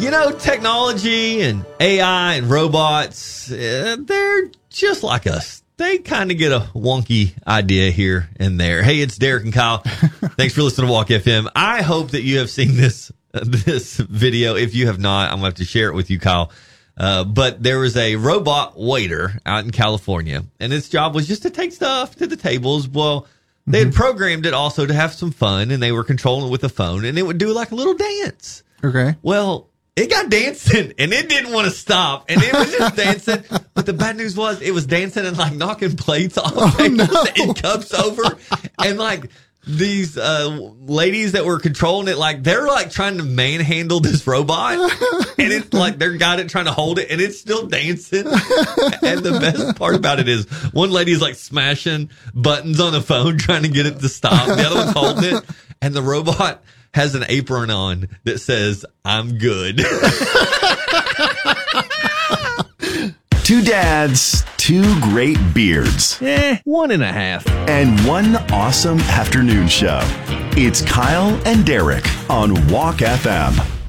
Technology and AI and robots, they're just like us. They kind of get a wonky idea here and there. Hey, it's Derek and Kyle. Thanks for listening to Walk FM. I hope that you have seen this video. If you have not, I'm going to have to share it with you, Kyle. But there was a robot waiter out in California, and its job was just to take stuff to the tables. Well, they had programmed it also to have some fun, and they were controlling it with a phone, and it would do like a little dance. Okay. Well, it got dancing, and it didn't want to stop, and it was just dancing. But the bad news was it was dancing and like knocking plates off tables and cups over, and like these ladies that were controlling it, like they're like trying to manhandle this robot, and it's like they're got it trying to hold it, and it's still dancing. And the best part about it is one lady is like smashing buttons on the phone trying to get it to stop. The other one's holding it, and the robot has an apron on that says, "I'm good." Two dads, two great beards. 1.5. And one awesome afternoon show. It's Kyle and Derek on Walk FM.